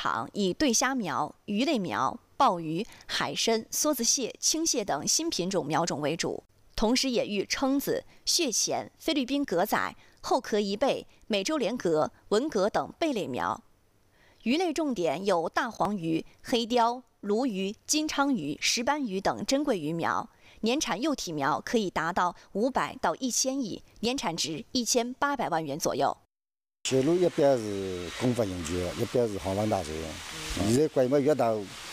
场以对虾苗、鱼类苗、鲍鱼、海参、梭子蟹、青蟹等新品种苗种为主，同时也育蛏子、血钳、菲律宾革仔、后壳贻贝、美洲莲蛤、文蛤等贝类苗。鱼类重点有大黄鱼、黑鲷、鲈鱼、金鲳鱼、石斑鱼等珍贵鱼苗，年产幼体苗可以达到500到1000亿，年产值1800万元左右。 销路一边是供不应求，一边是行情大潮。现在规模越大，